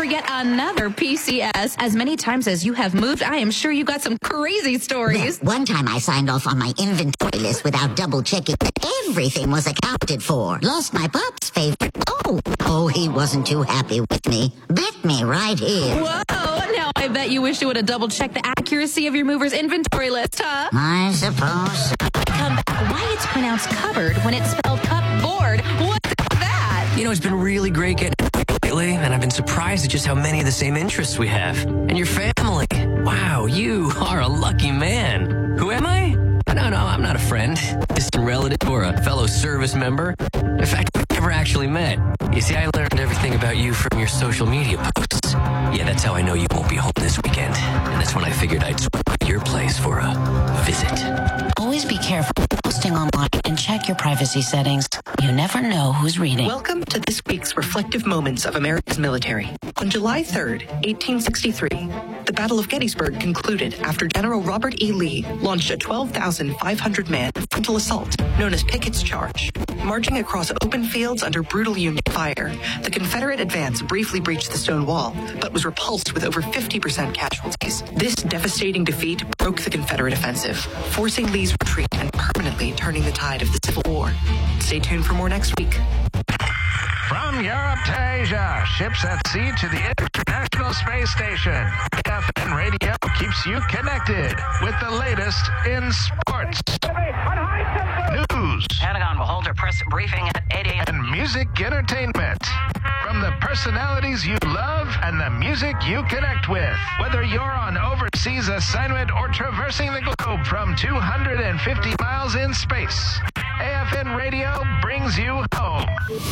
for yet another PCS. As many times as you have moved, I am sure you got some crazy stories. Well, one time I signed off on my inventory list without double checking that everything was accounted for. Lost my pup's favorite. Oh, he wasn't too happy with me. Bit me right here. Whoa, now I bet you wish you would have double-checked the accuracy of your mover's inventory list, huh? I suppose so. Come back. Why it's pronounced cupboard when it's spelled cupboard? What's that? You know, it's been really great getting lately, and I've been surprised at just how many of the same interests we have. And your family. Wow, you are a lucky man. Who am I? No, I'm not a friend, distant relative, or a fellow service member. In fact, we've never actually met. You see, I learned everything about you from your social media posts. Yeah, that's how I know you won't be home this weekend. And that's when I figured I'd swing by your place for a visit. Always be careful posting online and check your privacy settings. You never know who's reading. Welcome to this week's Reflective Moments of America's Military. On July 3rd, 1863, the Battle of Gettysburg concluded after General Robert E. Lee launched a 12,500-man frontal assault known as Pickett's Charge. Marching across open fields under brutal Union fire, the Confederate advance briefly breached the stone wall, but was repulsed with over 50% casualties. This devastating defeat broke the Confederate offensive, forcing Lee's retreat and permanently turning the tide of the Civil War. Stay tuned for more next week. From Europe to Asia, ships at sea to the International Space Station, AFN Radio keeps you connected with the latest in sports, news, Pentagon will hold a press briefing at 8 a.m. and music entertainment. From the personalities you love and the music you connect with. Whether you're on overseas assignment or traversing the globe from 250 miles in space, AFN Radio brings you home.